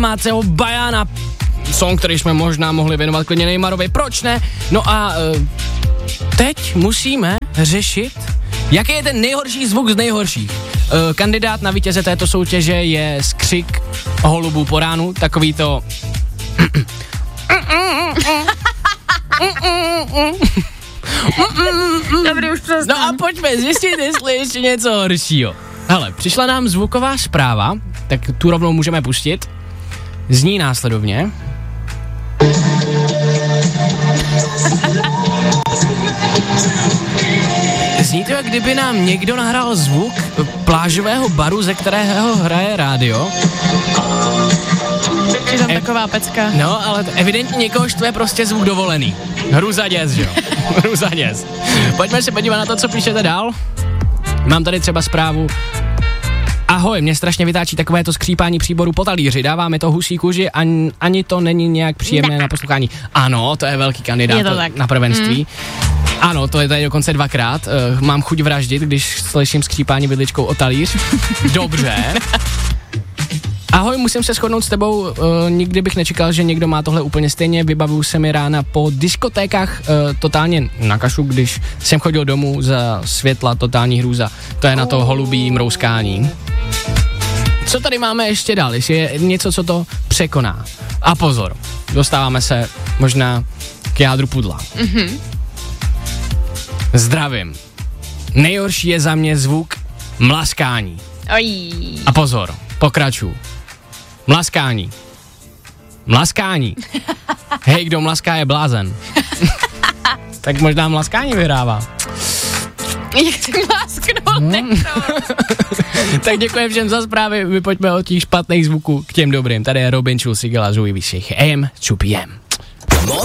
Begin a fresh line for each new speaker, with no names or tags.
Máceho Bajána, song, který jsme možná mohli věnovat klidně Neymarovi, proč ne? No a teď musíme řešit, jaký je ten nejhorší zvuk z nejhorších. Kandidát na vítěze této soutěže je skřik holubů po ránu, takový to...
Dobrý, už přesně.
No a pojďme zjistit, jestli ještě něco horšího. Hele, přišla nám zvuková zpráva, tak tu rovnou můžeme pustit. Zní následovně. Zní to, jak kdyby nám někdo nahrál zvuk plážového baru, ze kterého hraje rádio.
Je tam taková pecka.
No, ale evidentně někoho štve prostě zvuk dovolený. Hruza děs, že jo? Hruza děs. Pojďme se podívat na to, co píšete dál. Mám tady třeba zprávu. Ahoj, mě strašně vytáčí takové to skřípání příboru po talíři. Dává mi to husí kůži, ani to není nějak příjemné na poslouchání. Ano, to je velký kandidát na prvenství. Ano, to je tady dokonce 2krát. Mám chuť vraždit, když slyším skřípání vidličkou o talíř. Dobře. Ahoj, musím se shodnout s tebou, nikdy bych nečekal, že někdo má tohle úplně stejně, vybavuju se mi rána po diskotékách totálně na kašu, když jsem chodil domů za světla, totální hrůza, to je na to holubí mrouskání. Co tady máme ještě dál, jestli je něco, co to překoná. A pozor, dostáváme se možná k jádru pudla. Zdravím. Nejhorší je za mě zvuk mlaskání. A pozor, pokračuju. Mlaskání. Hej, kdo mlaská, je blázen. Tak možná mlaskání vyhrává.
Jak si mlasknout,
Tak děkuji všem za zprávy, my pojďme od těch špatných zvuků k těm dobrým. Tady je Robin Schulz, Sigela, Zůj Vyšších AM, 2 PM.